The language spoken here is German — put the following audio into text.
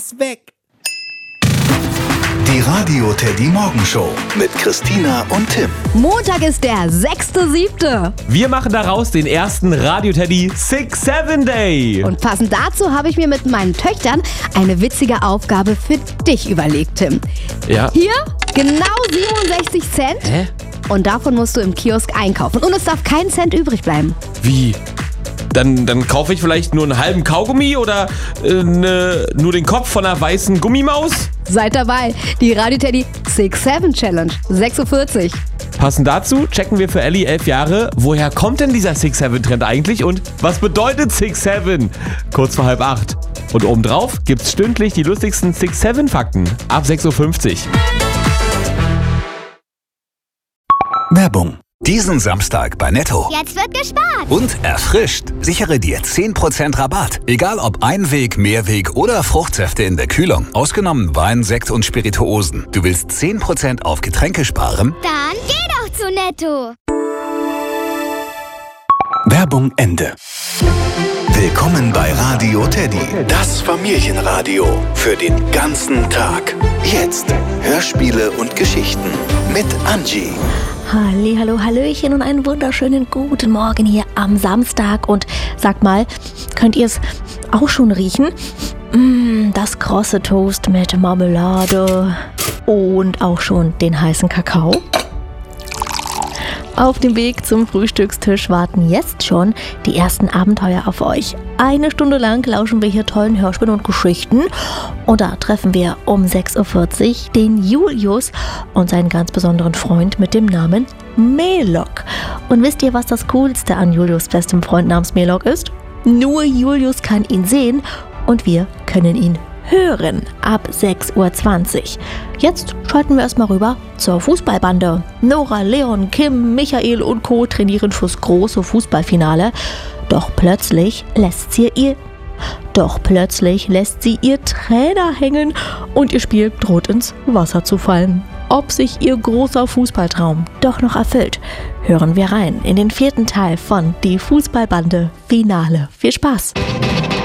ist weg. Die Radio Teddy Morgenshow mit Christina und Tim. Montag ist der 6.7. Wir machen daraus den ersten Radio Teddy 6-7 Day. Und passend dazu habe ich mir mit meinen Töchtern eine witzige Aufgabe für dich überlegt, Tim. Ja. Hier genau 67 Cent. Hä? Und davon musst du im Kiosk einkaufen. Und es darf kein Cent übrig bleiben. Wie? Dann kaufe ich vielleicht nur einen halben Kaugummi oder nur den Kopf von einer weißen Gummimaus? Seid dabei, die Radio Teddy 6-7 Challenge, 6.40 Uhr. Passend dazu checken wir für Ellie 11 Jahre, woher kommt denn dieser 6-7-Trend eigentlich und was bedeutet 6-7? Kurz vor 7:30. Und obendrauf gibt's stündlich die lustigsten 6-7-Fakten ab 6.50 Uhr. Werbung. Diesen Samstag bei Netto. Jetzt wird gespart. Und erfrischt. Sichere dir 10% Rabatt. Egal ob Einweg, Mehrweg oder Fruchtsäfte in der Kühlung. Ausgenommen Wein, Sekt und Spirituosen. Du willst 10% auf Getränke sparen? Dann geh doch zu Netto. Werbung Ende. Willkommen bei Radio Teddy. Das Familienradio für den ganzen Tag. Jetzt Hörspiele und Geschichten mit Angie. Hallo, hallöchen und einen wunderschönen guten Morgen hier am Samstag. Und sagt mal, könnt ihr es auch schon riechen? Das krosse Toast mit Marmelade und auch schon den heißen Kakao. Auf dem Weg zum Frühstückstisch warten jetzt schon die ersten Abenteuer auf euch. 1 Stunde lang lauschen wir hier tollen Hörspielen und Geschichten. Und da treffen wir um 6.40 Uhr den Julius und seinen ganz besonderen Freund mit dem Namen Melok. Und wisst ihr, was das Coolste an Julius' bestem Freund namens Melok ist? Nur Julius kann ihn sehen und wir können ihn hören ab 6.20 Uhr. Jetzt schalten wir erstmal rüber zur Fußballbande. Nora, Leon, Kim, Michael und Co. trainieren fürs große Fußballfinale. Doch plötzlich lässt sie ihr Trainer hängen und ihr Spiel droht ins Wasser zu fallen. Ob sich ihr großer Fußballtraum doch noch erfüllt, hören wir rein in den 4. Teil von Die Fußballbande Finale. Viel Spaß!